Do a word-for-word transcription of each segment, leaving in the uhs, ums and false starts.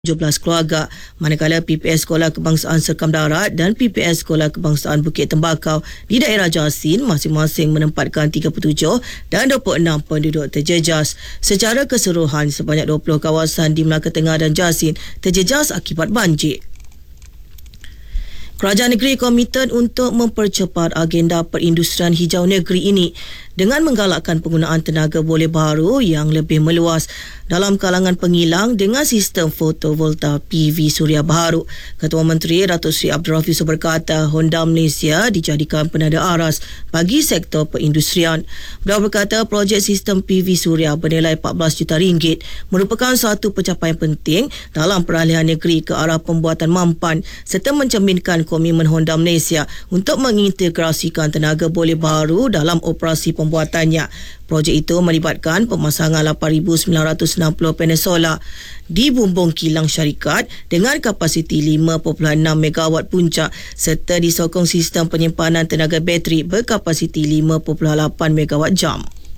tujuh belas keluarga, manakala P P S Sekolah Kebangsaan Serkam Darat dan P P S Sekolah Kebangsaan Bukit Tembakau di daerah Jasin masing-masing menempatkan tiga puluh tujuh dan dua puluh enam penduduk terjejas. Secara keseluruhan, sebanyak dua puluh kawasan di Melaka Tengah dan Jasin terjejas akibat banjir. Kerajaan negeri komited untuk mempercepat agenda perindustrian hijau negeri ini dengan menggalakkan penggunaan tenaga boleh baru yang lebih meluas dalam kalangan pengilang dengan sistem fotovoltaik P V suria baharu. Ketua Menteri Datuk Seri Abdul Rafiq berkata Honda Malaysia dijadikan penanda aras bagi sektor perindustrian. Beliau berkata projek sistem P V suria bernilai empat belas juta ringgit merupakan satu pencapaian penting dalam peralihan negeri ke arah pembuatan mampan serta mencerminkan komitmen Honda Malaysia untuk mengintegrasikan tenaga boleh baru dalam operasi pembuatannya. Projek itu melibatkan pemasangan lapan ribu sembilan ratus enam puluh panel solar di bumbung kilang syarikat dengan kapasiti lima perpuluhan enam megawatt puncak serta disokong sistem penyimpanan tenaga bateri berkapasiti lima perpuluhan lapan megawatt jam.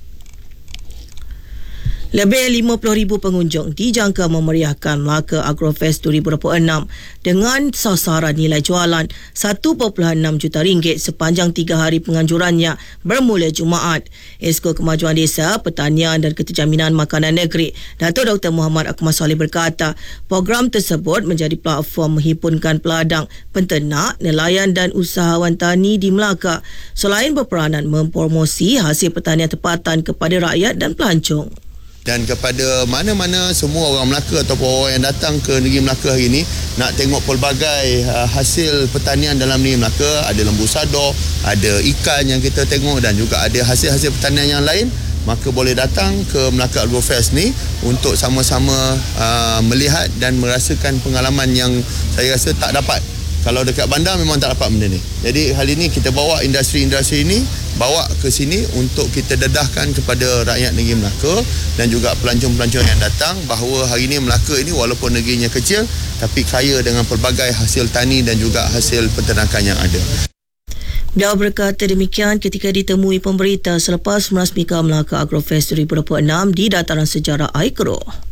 Lebih lima puluh ribu pengunjung dijangka memeriahkan Melaka Agrofest dua ribu dua puluh enam dengan sasaran nilai jualan satu perpuluhan enam juta ringgit sepanjang tiga hari penganjurannya bermula Jumaat. Esko Kemajuan Desa, Pertanian dan Keterjaminan Makanan Negeri, Datuk Doktor Muhammad Akmal Saleh berkata, program tersebut menjadi platform menghimpunkan peladang, penternak, nelayan dan usahawan tani di Melaka selain berperanan mempromosi hasil pertanian tempatan kepada rakyat dan pelancong. Dan kepada mana-mana semua orang Melaka ataupun orang yang datang ke negeri Melaka hari ini nak tengok pelbagai uh, hasil pertanian dalam negeri Melaka, ada lembu sadar, ada ikan yang kita tengok dan juga ada hasil-hasil pertanian yang lain, maka boleh datang ke Melaka Agrofest ni untuk sama-sama uh, melihat dan merasakan pengalaman yang saya rasa tak dapat. Kalau dekat bandar memang tak dapat benda ni. Jadi hari ini kita bawa industri-industri ini bawa ke sini untuk kita dedahkan kepada rakyat negeri Melaka dan juga pelancong-pelancong yang datang bahawa hari ini Melaka ini walaupun negerinya kecil tapi kaya dengan pelbagai hasil tani dan juga hasil peternakan yang ada. Beliau berkata demikian ketika ditemui pemberita selepas merasmikan Melaka Agrofest dua ribu dua puluh enam di Dataran Sejarah Air Keroh.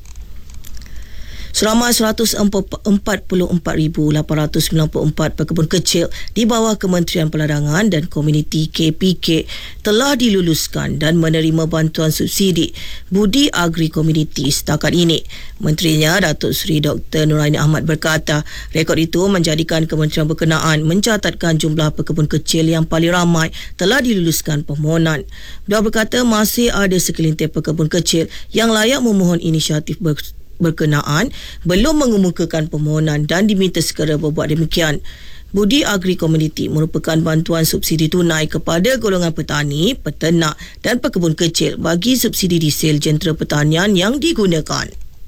Seramai seratus empat puluh empat ribu lapan ratus sembilan puluh empat pekebun kecil di bawah Kementerian Perdagangan dan Komuniti K P K telah diluluskan dan menerima bantuan subsidi Budi Agri Komuniti setakat ini. Menterinya Datuk Seri Doktor Nuraini Ahmad berkata rekod itu menjadikan kementerian berkenaan mencatatkan jumlah pekebun kecil yang paling ramai telah diluluskan permohonan. Beliau berkata masih ada sekelintir pekebun kecil yang layak memohon inisiatif ber berkenaan belum mengemukakan permohonan dan diminta segera berbuat demikian. Budi Agri Komuniti merupakan bantuan subsidi tunai kepada golongan petani, peternak dan pekebun kecil bagi subsidi diesel jentera pertanian yang digunakan.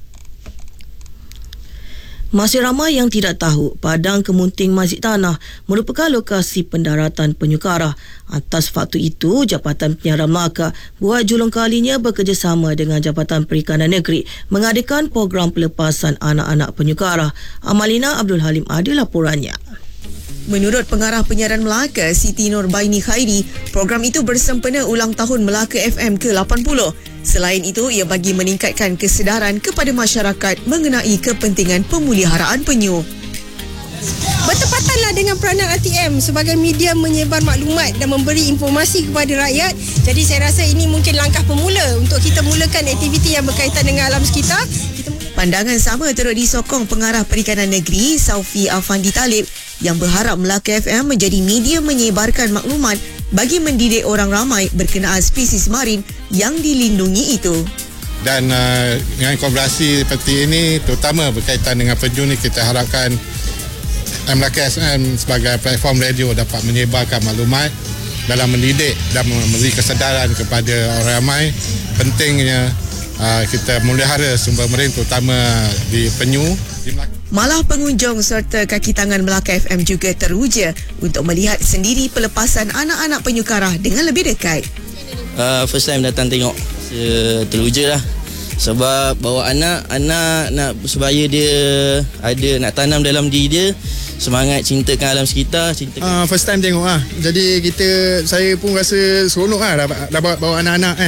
Masih ramai yang tidak tahu Padang Kemunting Masjid Tanah merupakan lokasi pendaratan penyukara. Atas faktor itu, Jabatan Penyiaran Melaka buat julung kalinya bekerjasama dengan Jabatan Perikanan Negeri mengadakan program pelepasan anak-anak penyukara. Amalina Abdul Halim ada laporannya. Menurut Pengarah Penyiaran Melaka, Siti Nurbaini Khairi, program itu bersempena ulang tahun Melaka F M ke lapan puluh. Selain itu, ia bagi meningkatkan kesedaran kepada masyarakat mengenai kepentingan pemeliharaan penyu. Bertepatanlah dengan peranan R T M sebagai media menyebar maklumat dan memberi informasi kepada rakyat. Jadi saya rasa ini mungkin langkah pemula untuk kita mulakan aktiviti yang berkaitan dengan alam sekitar. Kita Pandangan sama turut disokong Pengarah Perikanan Negeri Saufi Afandi Talib yang berharap Melaka F M menjadi media menyebarkan maklumat bagi mendidik orang ramai berkenaan spesies marin yang dilindungi itu. Dan uh, dengan kolaborasi seperti ini, terutama berkaitan dengan penyu ni, kita harapkan Melaka F M sebagai platform radio dapat menyebarkan maklumat dalam mendidik dan memberi kesedaran kepada orang ramai pentingnya uh, kita memelihara sumber marin terutama di penyu di Melaka. Malah pengunjung serta kaki tangan Melaka F M juga teruja untuk melihat sendiri pelepasan anak-anak penyu karah dengan lebih dekat. Uh, first time datang tengok, uh, teruja lah. Sebab bawa anak, anak nak supaya dia ada nak tanam dalam diri dia semangat cintakan alam sekitar. Cintakan. Uh, first time tengok lah. Jadi kita, saya pun rasa seronok lah dapat, dapat bawa anak-anak kan.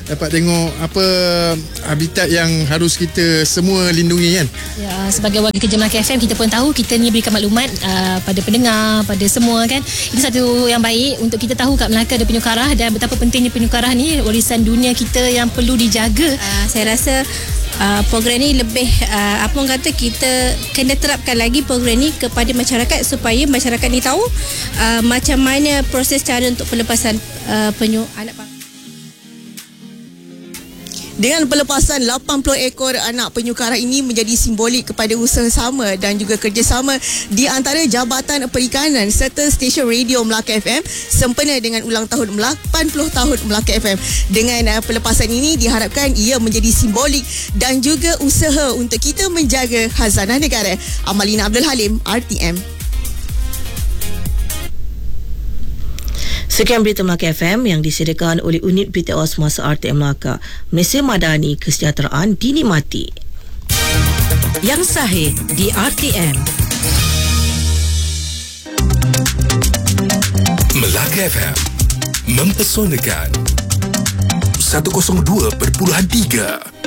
dapat tengok apa habitat yang harus kita semua lindungi kan. Ya, sebagai warga kerja Melaka F M, kita pun tahu kita ni berikan maklumat uh, pada pendengar, pada semua kan. Ini satu yang baik untuk kita tahu kat Melaka ada penyu karah dan betapa pentingnya penyu karah ni, warisan dunia kita yang perlu dijaga. Uh, saya rasa Uh, program ni lebih uh, apa orang kata, kita kena terapkan lagi program ni kepada masyarakat supaya masyarakat ni tahu uh, macam mana proses cara untuk pelepasan uh, penyu anak panggung. Dengan pelepasan lapan puluh ekor anak penyu karah ini menjadi simbolik kepada usaha sama dan juga kerjasama di antara Jabatan Perikanan serta stesen radio Melaka F M sempena dengan ulang tahun lapan puluh tahun Melaka F M. Dengan uh, pelepasan ini diharapkan ia menjadi simbolik dan juga usaha untuk kita menjaga khazanah negara. Amalina Abdul Halim, R T M. Sekian berita Melaka F M yang disediakan oleh Unit Berita Awal Semasa R T M Melaka. Malaysia Madani, kesejahteraan dinikmati. Yang sahih di R T M. Melaka F M mempesonakan seratus dua perpuluhan tiga.